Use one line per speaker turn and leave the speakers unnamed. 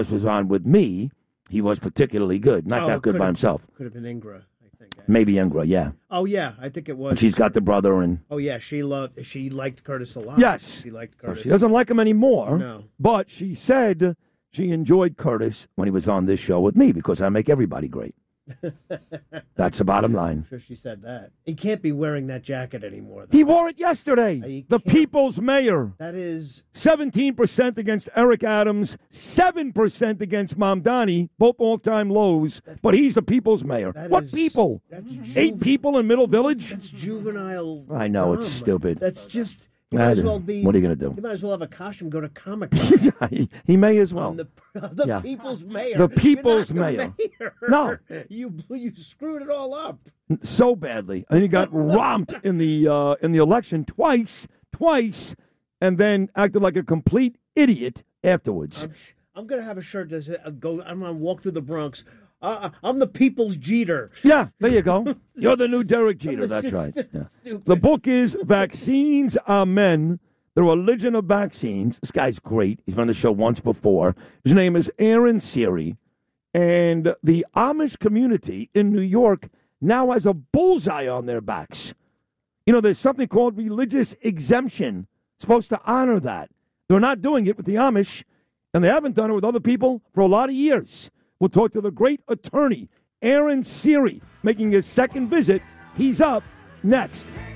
was on with me, he was particularly good. Not that good by himself.
Could have been Ingra, I think.
Maybe Ingra, yeah.
Oh, yeah, I think it was.
And she's got the brother and...
Oh, yeah, she liked Curtis a lot.
Yes.
She liked Curtis.
So she doesn't like him anymore.
No.
But she said she enjoyed Curtis when he was on this show with me because I make everybody great. That's the bottom line.
I'm sure she said that. He can't be wearing that jacket anymore, though.
He wore it yesterday. The people's mayor.
That is...
17% against Eric Adams, 7% against Mamdani, both all-time lows, but he's the people's mayor. What people? 8 people in Middle Village?
That's juvenile.
I know, it's stupid.
That's just... Might as well be,
what are you going to do?
You might as well have a costume, go to Comic-Con.
he may as well.
The people's mayor.
The people's
mayor.
No.
You screwed it all up.
So badly. And he got romped in the election twice, and then acted like a complete idiot afterwards.
I'm going to have a shirt that says, I'm going to walk through the Bronx. I'm the people's Jeter.
Yeah, there you go. You're the new Derek Jeter. That's right. Yeah. The book is Vaccines Are Men, The Religion of Vaccines. This guy's great. He's been on the show once before. His name is Aaron Seary. And the Amish community in New York now has a bullseye on their backs. You know, there's something called religious exemption. It's supposed to honor that. They're not doing it with the Amish, and they haven't done it with other people for a lot of years. We'll talk to the great attorney, Aaron Seary, making his second visit. He's up next.